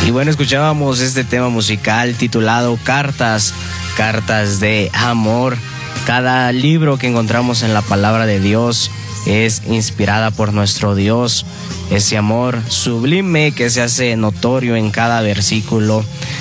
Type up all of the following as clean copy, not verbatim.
Y bueno, escuchábamos este tema musical titulado Cartas de Amor. Cada libro que encontramos en la palabra de Dios es inspirada por nuestro Dios. Ese amor sublime que se hace notorio en cada versículo,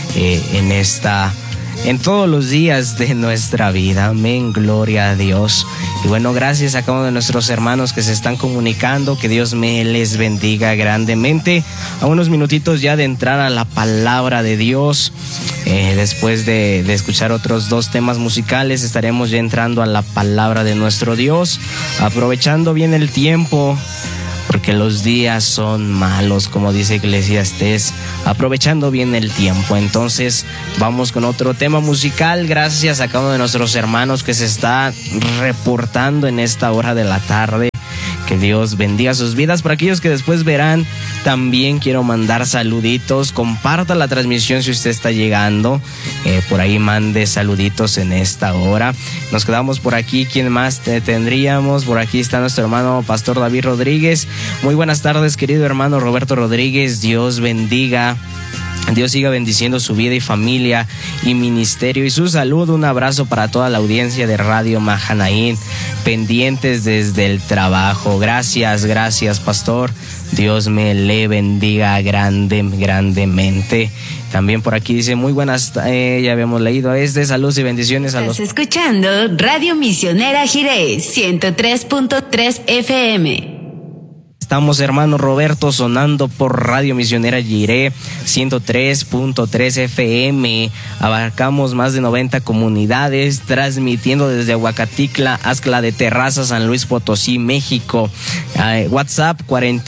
en todos los días de nuestra vida. Amén, gloria a Dios. Y bueno, gracias a cada uno de nuestros hermanos que se están comunicando. Que Dios me les bendiga grandemente. A unos minutitos ya de entrar a la palabra de Dios, después de escuchar otros dos temas musicales, estaremos ya entrando a la palabra de nuestro Dios, aprovechando bien el tiempo, porque los días son malos, como dice Eclesiastés, aprovechando bien el tiempo. Entonces vamos con otro tema musical. Gracias a cada uno de nuestros hermanos que se está reportando en esta hora de la tarde. Que Dios bendiga sus vidas. Para aquellos que después verán, también quiero mandar saluditos. Comparta la transmisión si usted está llegando. Por ahí mande saluditos en esta hora. Nos quedamos por aquí. ¿Quién más tendríamos? Por aquí está nuestro hermano Pastor David Rodríguez. Muy buenas tardes, querido hermano Roberto Rodríguez. Dios bendiga. Dios siga bendiciendo su vida y familia y ministerio y su salud. Un abrazo para toda la audiencia de Radio Mahanaín, pendientes desde el trabajo. Gracias, pastor. Dios me le bendiga grandemente. También por aquí dice, muy buenas, ya habíamos leído saludos y bendiciones a los... Estás escuchando Radio Misionera Jiré, 103.3 FM. Estamos, hermano Roberto, sonando por Radio Misionera Jiré 103.3 FM. Abarcamos más de 90 comunidades, transmitiendo desde Aguacatitla, Axtla de Terraza, San Luis Potosí, México. WhatsApp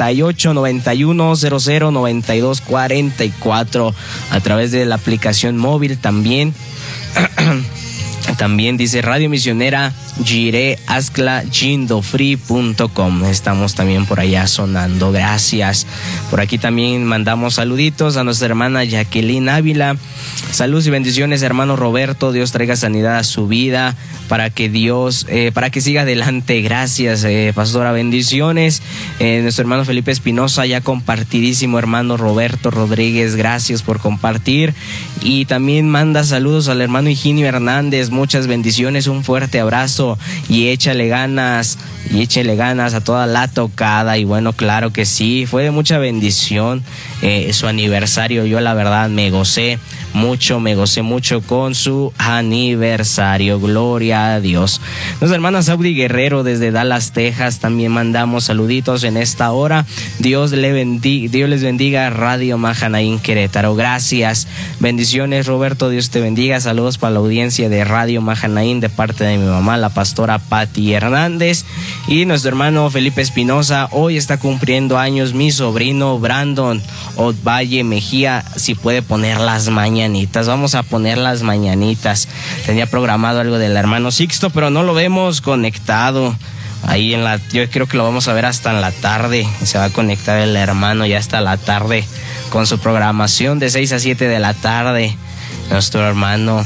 4891009244, a través de la aplicación móvil también. También dice Radio Misionera Jiré Axtla Jindofree.com. Estamos también por allá sonando. Gracias. Por aquí también mandamos saluditos a nuestra hermana Jacqueline Ávila. Saludos y bendiciones, hermano Roberto. Dios traiga sanidad a su vida, para que siga adelante. Gracias, pastora. Bendiciones. Nuestro hermano Felipe Espinosa, ya compartidísimo, hermano Roberto Rodríguez. Gracias por compartir. Y también manda saludos al hermano Higinio Hernández. Muchas bendiciones, un fuerte abrazo y échale ganas a toda la tocada. Y bueno, claro que sí, fue de mucha bendición su aniversario. Yo la verdad me gocé mucho con su aniversario. Gloria a Dios. Nuestra hermana Saudi Guerrero desde Dallas, Texas, también mandamos saluditos en esta hora. Dios les bendiga, Radio Mahanaín Querétaro. Gracias. Bendiciones, Roberto. Dios te bendiga. Saludos para la audiencia de Radio Mahanaín de parte de mi mamá, la pastora Patti Hernández. Y nuestro hermano Felipe Espinosa, hoy está cumpliendo años mi sobrino Brandon Ovalle Mejía. Si puede poner las mañanitas, vamos a poner las mañanitas. Tenía programado algo del hermano Sixto, pero no lo vemos conectado. Ahí yo creo que lo vamos a ver hasta en la tarde. Se va a conectar el hermano ya hasta la tarde con su programación de 6 a 7 de la tarde. Nuestro hermano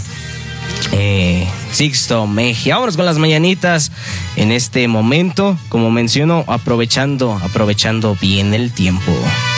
Sixto Mejía. Vámonos con las mañanitas en este momento, como menciono, aprovechando bien el tiempo.